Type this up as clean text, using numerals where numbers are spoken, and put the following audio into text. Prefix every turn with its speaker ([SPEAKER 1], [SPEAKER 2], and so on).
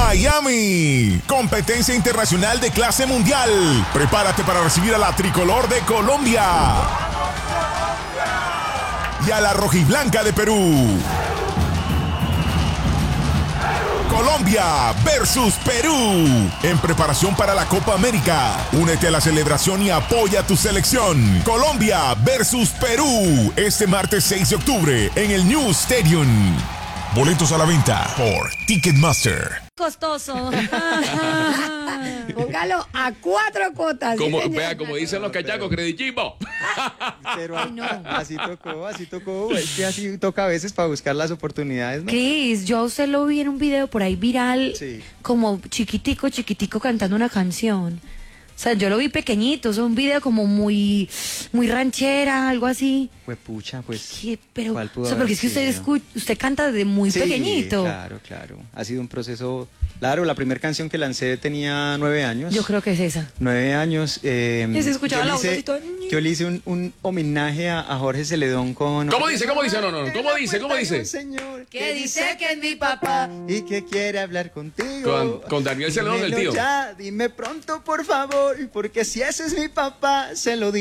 [SPEAKER 1] Miami. Competencia internacional de clase mundial. Prepárate para recibir a la tricolor de Colombia y a la rojiblanca de Perú. Colombia versus Perú, en preparación para la Copa América. Únete a la celebración y apoya a tu selección. Colombia versus Perú, este martes 6 de octubre en el New Stadium. Boletos a la venta por Ticketmaster.
[SPEAKER 2] Costoso.
[SPEAKER 3] Póngalo a 4 cuotas.
[SPEAKER 4] Como,
[SPEAKER 3] ¿sí,
[SPEAKER 4] vea, como dicen los cachacos, credichimbo.
[SPEAKER 5] Pero
[SPEAKER 2] Ay, no.
[SPEAKER 5] así tocó. Es que así toca a veces para buscar las oportunidades, ¿no?
[SPEAKER 2] Cris, yo a usted lo vi en un video por ahí viral,
[SPEAKER 5] Sí.
[SPEAKER 2] como chiquitico cantando una canción. O sea, yo lo vi pequeñito, es un video como muy ranchera, algo así.
[SPEAKER 5] Pues pucha, pues.
[SPEAKER 2] ¿Qué? Pero,
[SPEAKER 5] ¿cuál pudo
[SPEAKER 2] o sea, porque
[SPEAKER 5] haber
[SPEAKER 2] es que usted
[SPEAKER 5] sido?
[SPEAKER 2] usted canta de muy
[SPEAKER 5] Sí,
[SPEAKER 2] pequeñito.
[SPEAKER 5] Claro. Ha sido un proceso. Claro, la primera canción que lancé tenía 9 años.
[SPEAKER 2] Yo creo que es esa.
[SPEAKER 5] 9 años.
[SPEAKER 2] Y se escuchaba la voz así toda-
[SPEAKER 5] Yo le hice un homenaje a Jorge Celedón con.
[SPEAKER 4] ¿Cómo dice? No, ¿cómo dice?
[SPEAKER 5] Un señor
[SPEAKER 3] Que dice que es mi papá.
[SPEAKER 5] y que quiere hablar contigo.
[SPEAKER 4] Con Daniel Celedón, el
[SPEAKER 5] Dímelo
[SPEAKER 4] tío.
[SPEAKER 5] Ya, dime pronto, por favor, porque si ese es mi papá, se lo digo.